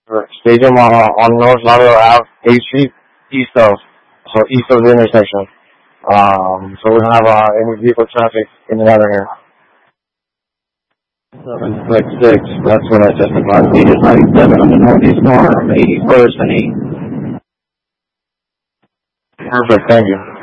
Stadium on North Lauderdale Ave, 8th Street, east of the intersection. So we don't have any vehicle traffic in and out of here. 766, that's what I testified. Needed 97 on the Northeast Norm, 81st and 8. Perfect, thank you.